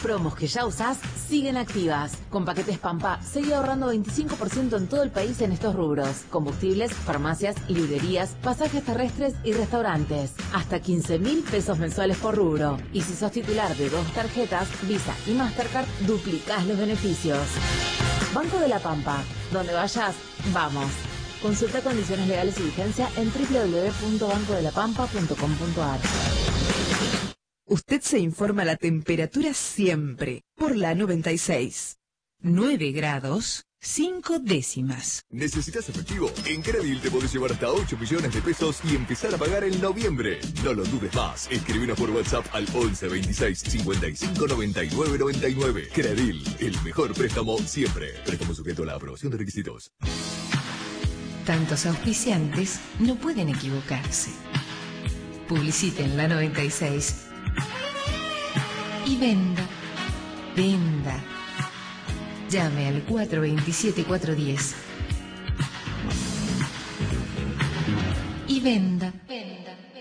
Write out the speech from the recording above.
promos que ya usás siguen activas. Con paquetes Pampa, seguí ahorrando 25% en todo el país en estos rubros. Combustibles, farmacias, librerías, pasajes terrestres y restaurantes. Hasta 15.000 pesos mensuales por rubro. Y si sos titular de 2 tarjetas, Visa y Mastercard, duplicás los beneficios. Banco de la Pampa. Donde vayas, vamos. Consulta condiciones legales y vigencia en www.bancodelapampa.com.ar. Usted se informa la temperatura siempre por la 96. 9 grados, 5 décimas. ¿Necesitas efectivo? En Credil te podés llevar hasta 8 millones de pesos y empezar a pagar en noviembre. No lo dudes más. Escribinos por WhatsApp al 11 26 55 99 99. Credil, el mejor préstamo siempre. Préstamo sujeto a la aprobación de requisitos. Tantos auspiciantes no pueden equivocarse. Publiciten la 96 y venda. Llame al 427-410 y venda.